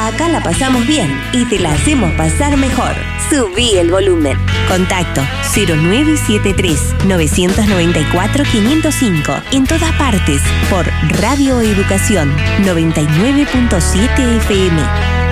Acá la pasamos bien y te la hacemos pasar mejor. Subí el volumen. Contacto 0973-994-505. En todas partes por Radio Educación 99.7 FM.